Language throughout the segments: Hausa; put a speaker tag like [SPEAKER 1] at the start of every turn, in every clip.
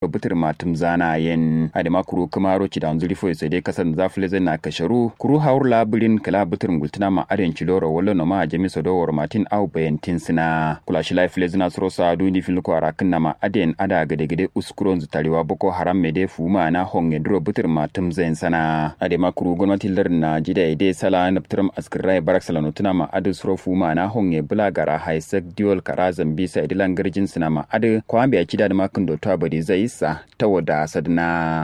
[SPEAKER 1] butir matum zana yen adema kuru kuma roci da anzuri fo sai dai kasan zafile zai na kasharu kuru haur labirin kala butir ngultina ma aden chiloro wallo no ma jami sodowar matin au bayantin sina kula shi life lezina srosa duni fil ko arakin na ma aden ada gade gade uskuron zutariwa boko haram mede fuma na honge dro butir matum zain sana adema kuru gwamnati lar na jida ide sala naptram askrai barak sala notuna ma adu sro fuma na honge bulagara haisak diol kara zambi sai dilan garjin sina ma adu kwambe a kida da makun do ta bari zai sa ta wada sadna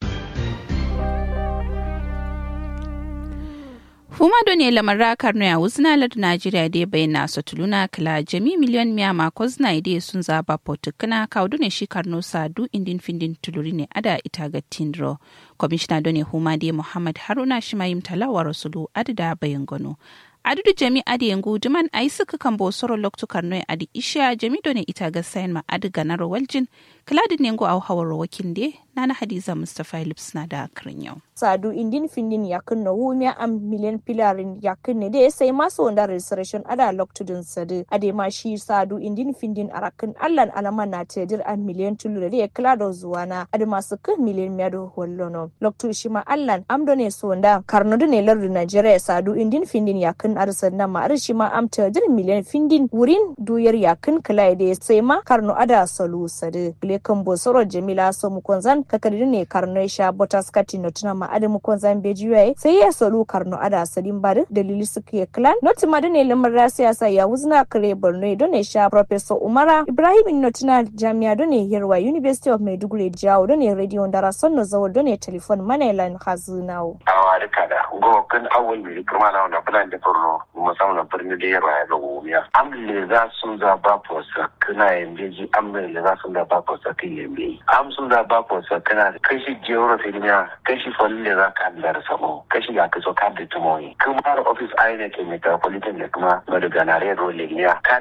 [SPEAKER 2] Fuma ne lamarra Karno ya wuzna Najeriya dai bayyana satuluna kala jami miliyon miya makos na ide sun zaba potukuna kaudu ne shi Karno sadu indin findin tuluri ne ada ita ga tindro. Kwamishina done Huma dai Muhammad Haruna Shimayim Talawa Rasulu adada bayan gano. Adudu jami adi yangu duman ai suka kan bosoro loktu Karno adi isha jami done ita ga sayan ma adi ganar waljin kaladin yangu au hawar wakin de nana Hadiza Mustafa Lips na da akrin yau.
[SPEAKER 3] Sadu indin findin yakin na wumiya am miliyan pilarin yakin ne da sai masu wanda registration ada loktudin sadu ade ma shi sadu indin findin arakin allan alaman na tedir am miliyan tulure da ya klado zuwa na ade masu kan miliyan miyado wallono loktu shi ma allan amdo ne sonda karnodu ne lardu Najeriya sadu indin findin yakin arsan na ma shi ma am tedir miliyan findin wurin duyar yakin kala da sai ma karno ada salu sadu lekan bosoro Jamila so mu konzan kakari ne karno sha botas kati notuna ma adamu konzan bejiwe sai ya solu karno ada sadin bari dalili suke clan noti madane lamar siyasa ya wuzna kare Borno don sha Professor Umara Ibrahim notuna jami'a don Yerwa University of Maiduguri jawo don radio ndara sonno zawo don telephone manailan hazunawo
[SPEAKER 4] awari kada go kan awul bi kuma na wannan plan da Borno musamman birni da Yerwa da Gomiya amle za sun za ba fosa kana yambeji amle za sun da ba fosa kai yambe am sun da ba fosa kana kashi geography ne kashi falle za ka andar samo kashi ya kaso ka da tumoyi kuma office aine ke metropolitan da kuma madaganare role ne ka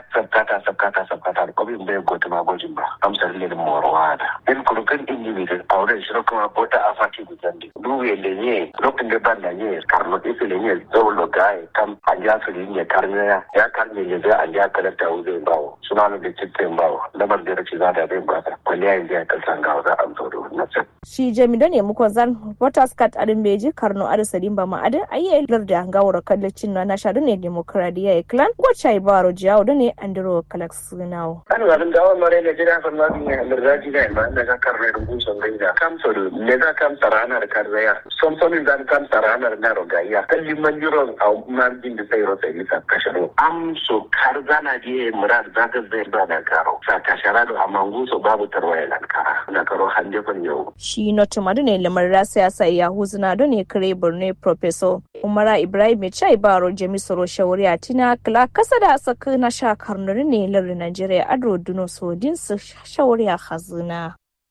[SPEAKER 4] sabkata ko bin bai gota ma gojin ba amsar le da morwa da in kurkan individual aure shi kuma bota afati gudande duwe le ne lokacin da banda ne karno isle ne dole gai kam anja su ne karne ya karne ne da anja kalata uze bawo suna da cikin bawo lamar da race za da bai ba kwaliya yanzu ya kalsan gawa za a zo na
[SPEAKER 3] shi jami'an ne muku zan voters card adin beji karno ada sadin ba ma adin ayi larda gawar kallacin na shadu ne demokradiya clan gochai baro jawo da ne andro kalax now
[SPEAKER 4] an garin gawa mare ne jira fa ma ne alraji ne ma na karre rungun son gaida kam so ne da kam sarana da karzaya son dan kam sarana da rogaya kalli manjuro au marjin da sai rota isa kasharo am so karzana je murad zaka zai ba da karo sa kashara da amangu so babu tarwaya lan kara na karo hande kun yau
[SPEAKER 3] shi not madune lamar siyasa ya huzuna don ne kare Borno Professor Umara Ibrahim Chai Baro Jamisoro Shawariya tina kala kasa da saka na sha karnuri ne lar Najeriya adro duno sodin su Shawariya hazuna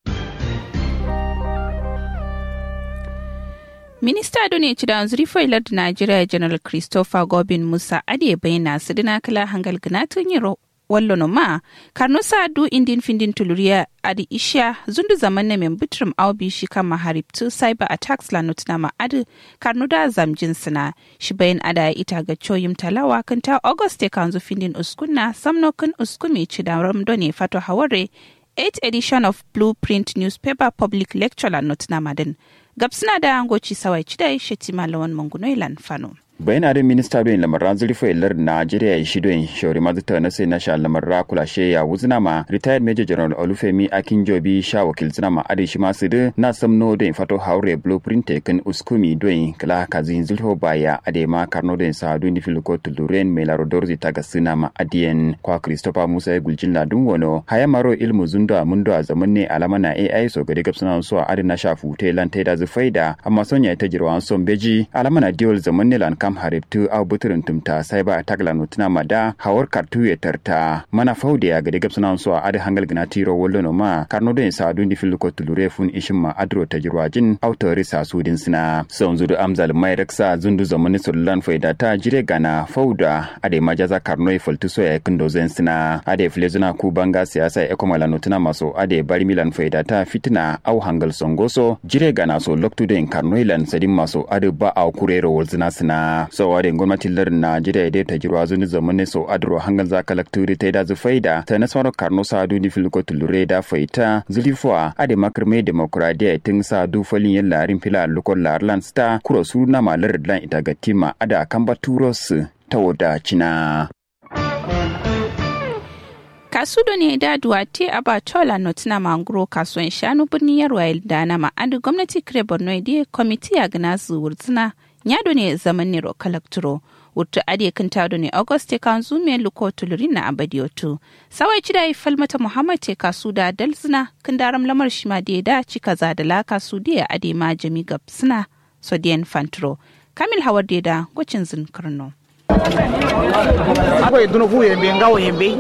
[SPEAKER 2] Minista Done Chidan Zurifoilar Najeriya General Christopher Gobin Musa Ade bayana sidina kala hangal gnatun yiro wallo no ma karno sadu indin findin tuluriya adi isha zundu zaman na membutrum aubi shi kan maharibtu cyber attacks la notna ma adi karno da zamjin sina shi bayan ada ita ga choyim talawa kan ta august kanzu findin uskunna samno kan uskumi chidaram done fato haware 8th edition of Blueprint newspaper public lecture la notna maden gabsina da angoci sawai chidai shetima lawan mangunoilan fano
[SPEAKER 1] bayan adin minista don lamaran zurfa ilar Najeriya ya shido yin shauri mazuta na sai na sha lamarra kulashe ya wuzina ma retired major general Olufemi Akinjobi sha wakil zina ma adin shi masu da na samno don fato haure blueprint tekin uskumi don kala kazin zulho baya ade ma karno don sa don filiko tuluren mai larodorzi ta gasina ma adiyen kwa Christopher Musa ya guljin ladun wano haya maro ilmu zunda mundo a zaman ne alama na AI so gari gabsuna so adin na sha fute lan taida zufaida amma son ya ta jirwan son beji alama na diol zaman ne lan kam haribtu au buturin tumta sai ba tagla nutuna mada hawar kartu ya tarta mana faude ya gade gabsuna so ade hangal gina tiro wollo no ma karno den sa dundi filuko tulure fun ishin ma adro tajirwajin autori sa sudin sina son zuru amzal mai raksa zundu zamani sullan faida ta jire gana fauda ade majaza karno e fultu so ya kindo zen sina ade flezuna ku banga siyasa e komala nutuna maso ade bari milan faida ta fitina au hangal songoso jire gana so loktu den karno ilan sadin maso ade ba au kurero wolzina sina cina so wade gwamnatin lar Najeriya da ta jirwa zuni zamane so adro hangal za kalakturi ta da zufaida ta nasmaro karno sadu ni filko tulure da faita zulifwa ade makrme demokradiya tin sadu falin yin larin fila lokol larlan sta kuro suna malar lan ita gatima ada kamba turos ta wada cina
[SPEAKER 2] kasudo ne da duwate a batola notina mangoro kasuwan shanu birnin yarwa da na ma'adu gwamnati kire borno da kwamiti a gana su wurzina nyado ne zaman nero kalakturo wurtu ade kinta do ne auguste kan zume luko tulurin na abadiotu sawai cida falmata muhammad te kasu da dalzina kindaram lamar shima da cika za da la kasu da ade ma jami gabsina sodian fantro kamil hawar da gocin zin karno
[SPEAKER 5] akwai dunufu yembe ngawo yembe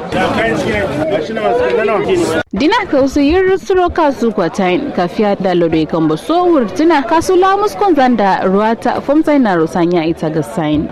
[SPEAKER 6] dina kausu yin suro kasu kwatain kafiya da lodoi kan baso wurtina kasu lamus konzanda ruwata fomzai na rusanya ita ga sain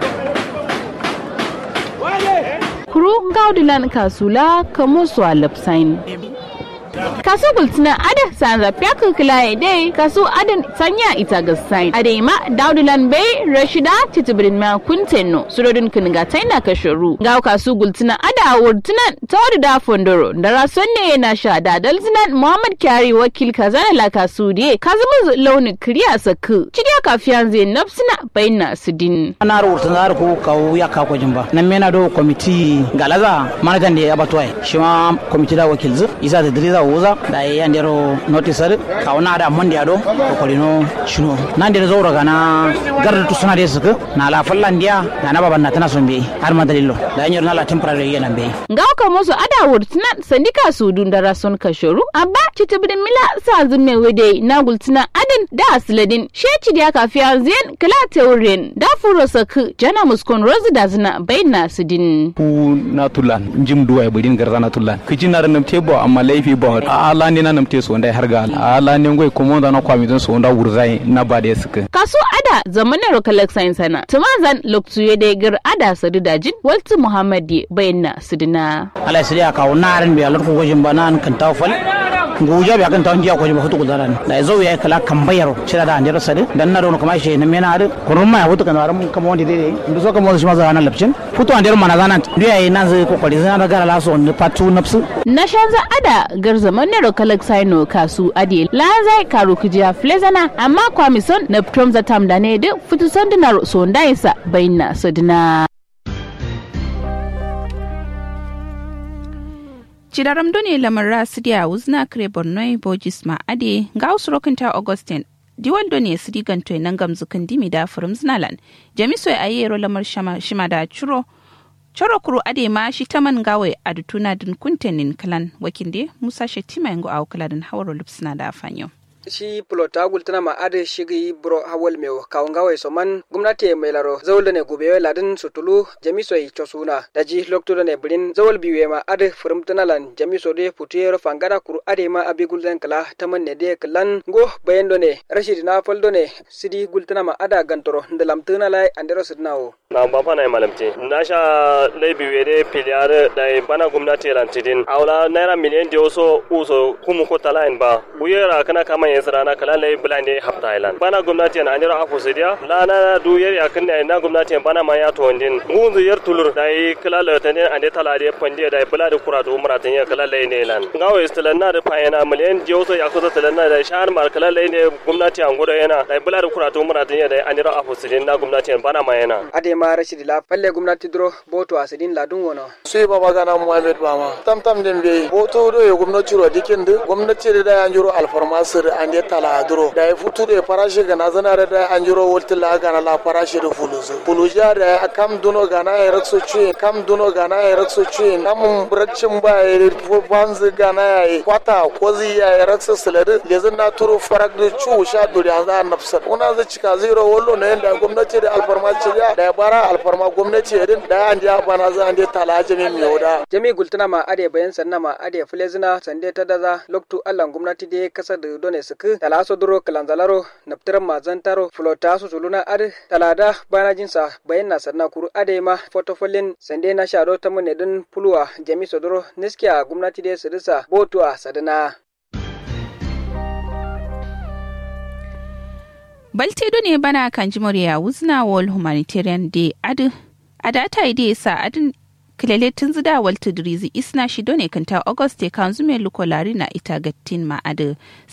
[SPEAKER 6] kuru gaudilan kasula kamo su alapsain kasu gultina ada sanza pyaku kila dai kasu adan sanya ita ga sign ade ma daudulan bay rashida titibrin ma kuntenno surodin kiniga taina kasharu ga kasu gultina ada wurtinan tawdi da fondoro dara sonne na sha da dalzinan muhammad kyari wakil kazana la kasu de kazumu launi kriya saku cidiya kafiyan zai nafsina bayna sudin
[SPEAKER 5] ana wurtinar ko kawo ya ka ko jimba nan mena do committee galaza manajan da abatwai shi ma committee da wakil zu isa da diriza woza da yandero noticer kauna da mandi ado ko no shino nan da zo daga na garda to suna da suka na la fallandiya da na baban na tana son be har madalillo da yanyor na la temporary yana be
[SPEAKER 6] ngauka musu ada wurtina sandika su dun da rason kashoru abba kitibin mila sa zumme wede na gultina adin da asladin sheci da kafiya zen kala teuren da furo saku jana muskon rozu da zina bayna sudin
[SPEAKER 7] ku na tulan jim duwa budin garzana tulan kijina ranam tebo amma laifi ba ala ne nanam te so ndai harga ala ne ngoi komo da na kwami don so nda wurzai na ba da suka
[SPEAKER 6] kaso ada zamanin rokalak science sana tumazan loktuye da gar ada sadu dajin waltu muhammadi bayna sudina
[SPEAKER 5] ala sai ka wannan be alor ko gojin banan kan tawfal nguja be kan tawon jiya ko ba hutu gudaran da zo ya kala kan bayaro cira da andira sadu dan na don kuma shi ne mena adu kurun ma hutu kan waran kuma wanda dai ndu so kuma shi ma za na lapcin hutu andira mana zanan duya nan zai kokari zan da gara laso ne patu nafsu
[SPEAKER 6] na shanza ada gar zamanin rokalak saino kasu ade lazai karu kujiya flezana amma kwamison na promza tamda ne da fitu sandinar so ndaisa bayna sudina
[SPEAKER 2] Cidaram done lamar rasidiya wuzna kare Borno Bojis ma ade ga usrokinta Augustine diwal done sidi ganto nan gamzukan dimi da furum znalan jamiso ayero lamar shima da churo kuru ade ma shi taman gawe adutuna din kuntenin kalan wakinde Musa Shetima yango awkaladin hawro lupsna da fanyo
[SPEAKER 8] shi plotagul tana ma ade shigi bro hawal mew kawngawe soman gumnati mai laro zawul ne gube ladin sutulu jamiso yi chosuna daji lokto ne brin zawul biwe ma ade furumtana lan jamiso de putiyero fangara kuru ade ma abigul den kala taman ne de klan go bayendo ne rashid na faldo ne sidi gultana ma ada gantoro ndalamtuna lai andero sidnawo
[SPEAKER 9] na baba na malamti nasha biwe de piliar da bana gumnati lan tidin awla naira miliyan de oso uso kumu ko talain ba uyera kana kama yesrana kala lay blande hafta island bana gumnati an anira afu sidia lana du yer yakin na gumnati bana ma ya tondin ngunzu yer tulur dai kala la tane ande talade pande dai bulade kurado umratan ya kala lay ne lan ngawo istilanna da payana miliyan joso yakuza tilanna da shahar mar kala lay ne gumnati an godo yana dai bulade kurado umratan ya dai anira afu sidin na gumnati bana ma yana
[SPEAKER 8] ade ma rashid la palle gumnati dro boto asidin ladun wono
[SPEAKER 10] sai baba gana muhammed bama tam dembe boto do yo gumnati ro dikinde gumnati da anjuro alfarmasir ande tala duro da ya futu da farashi ga na zana da anjuro woltila ga na la farashi da fuluja da kam duno ga na ya rakso ci kam duno ga na ya rakso ci nam braccin ba ya banzu ga na ya kwata kozi ya rakso salade da zan na turu farak da cu sha duri an za nafsa una za cika zero wallo ne da gwamnati da alfarmaci da bara alfarma gwamnati din da an ja bana za an je tala jami miyoda
[SPEAKER 8] jami gultuna ma ade bayan sanna ma ade flezina sande ta daza loktu allan gwamnati da kasar da done suku talaso duro kalanzalaro naptiran mazantaro flota su suluna ade talada bana jinsa bayan na sanna kuru ade ma fotofolin sande na shado ta mun din pulwa jami sodoro niskiya gwamnati da sirisa botuwa sadana
[SPEAKER 2] baltedo ne bana kan jimoriya wuzna wall humanitarian day adata ide sa adin kilele tun zida walta dirizi isna shi done kanta august kan zume lukolari na ita gattin ma